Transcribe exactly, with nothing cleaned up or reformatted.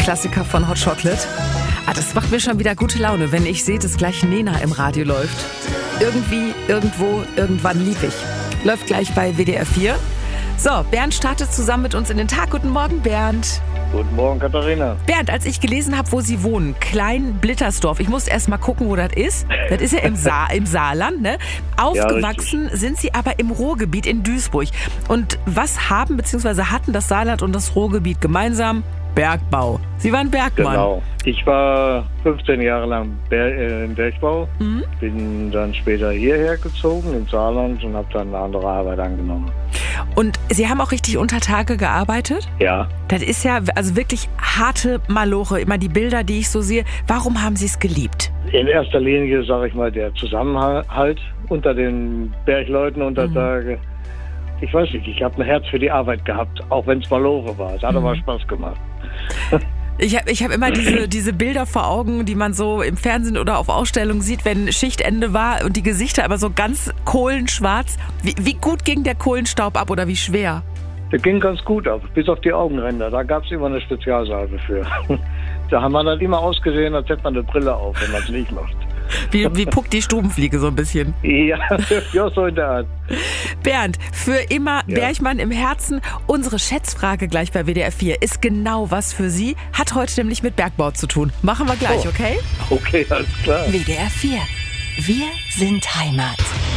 Klassiker von Hot Chocolate. Ah, das macht mir schon wieder gute Laune, wenn ich sehe, dass gleich Nena im Radio läuft. Irgendwie, irgendwo, irgendwann lieb ich. Läuft gleich bei W D R vier. So, Bernd startet zusammen mit uns in den Tag. Guten Morgen, Bernd. Guten Morgen, Katharina. Bernd, als ich gelesen habe, wo Sie wohnen, Klein-Blittersdorf, ich musste erst mal gucken, wo das ist. Das ist ja im, Sa- im Saarland, ne? Aufgewachsen ja, sind Sie aber im Ruhrgebiet in Duisburg. Und was haben bzw. hatten das Saarland und das Ruhrgebiet gemeinsam? Bergbau. Sie waren Bergmann. Genau. Ich war fünfzehn Jahre lang Ber- äh, im Bergbau, mhm. bin dann später hierher gezogen, ins Saarland, und habe dann eine andere Arbeit angenommen. Und Sie haben auch richtig unter Tage gearbeitet? Ja. Das ist ja also wirklich harte Maloche, immer die Bilder, die ich so sehe. Warum haben Sie es geliebt? In erster Linie, sage ich mal, der Zusammenhalt unter den Bergleuten unter mhm. Tage. Ich weiß nicht, ich habe ein Herz für die Arbeit gehabt, auch wenn es Maloche war. Es hat aber Spaß gemacht. Ich habe ich hab immer diese, diese Bilder vor Augen, die man so im Fernsehen oder auf Ausstellungen sieht, wenn Schichtende war und die Gesichter aber so ganz kohlenschwarz. Wie, wie gut ging der Kohlenstaub ab oder wie schwer? Der ging ganz gut ab, bis auf die Augenränder. Da gab es immer eine Spezialsalbe für. Da haben wir dann immer ausgesehen, als hätte man eine Brille auf, wenn man es nicht macht. Wie, wie Puck die Stubenfliege so ein bisschen. Ja, ja, so in der Art. Bernd, für immer ja. Bergmann im Herzen. Unsere Schätzfrage gleich bei W D R vier ist genau was für Sie. Hat heute nämlich mit Bergbau zu tun. Machen wir gleich, oh. okay? Okay, alles klar. W D R vier. Wir sind Heimat.